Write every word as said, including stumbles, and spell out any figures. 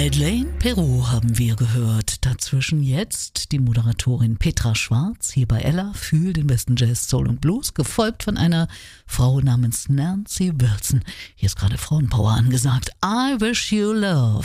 Madeleine Perrault haben wir gehört. Dazwischen jetzt die Moderatorin Petra Schwarz hier bei Ella für den besten Jazz, Soul und Blues, gefolgt von einer Frau namens Nancy Wilson. Hier ist gerade Frauenpower angesagt. I wish you love.